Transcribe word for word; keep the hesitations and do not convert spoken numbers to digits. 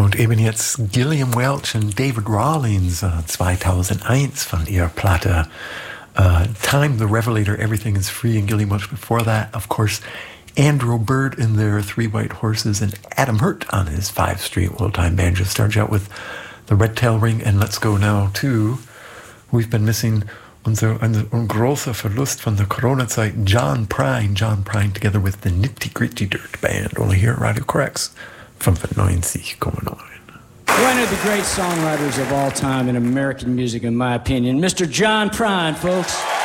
Und eben jetzt Gillian Welch und David Rawlings uh, zweitausendeins von ihrer Platte uh, Time the Revelator, Everything is Free. And Gillian Welch before that, of course, Andrew Bird and their Three White Horses, and Adam Hurt on his Five String Old-Time Banjo. Starts out with the Red Tail Ring, and let's go now to, we've been missing unser, ein, ein großer Verlust von der Corona-Zeit, John Prine. John Prine together with the Nitty Gritty Dirt Band, only here at Radio Correx, fünfundneunzig Komma neun. One of the great songwriters of all time in American music, in my opinion, Mister John Prine, folks.